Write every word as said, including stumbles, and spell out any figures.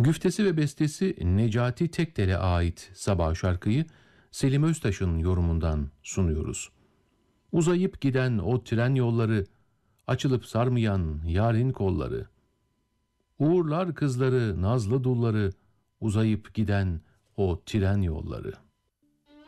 Güftesi ve bestesi Necati Tekdel'e ait Sabah şarkıyı Selim Öztaş'ın yorumundan sunuyoruz. Uzayıp giden o tren yolları, açılıp sarmayan yarın kolları, uğurlar kızları, nazlı dulları, uzayıp giden o tren yolları.